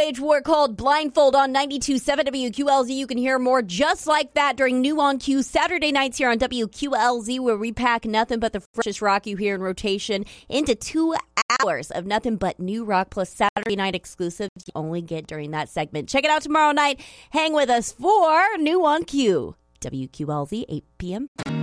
wage war called Blindfold on 92.7 WQLZ. You can hear more just like that during New on Q Saturday nights here on WQLZ, where we pack nothing but the freshest rock you hear in rotation into 2 hours of nothing but new rock plus Saturday night exclusives you only get during that segment. Check it out tomorrow night. Hang with us for New on Q. WQLZ, 8 p.m.